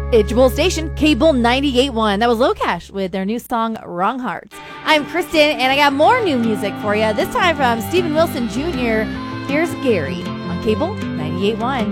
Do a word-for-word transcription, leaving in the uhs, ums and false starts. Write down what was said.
Itchable Station, Cable ninety-eight point one. That was Low Cash with their new song, Wrong Hearts. I'm Kristen, and I got more new music for you, this time from Steven Wilson Junior Here's Gary on Cable ninety-eight point one.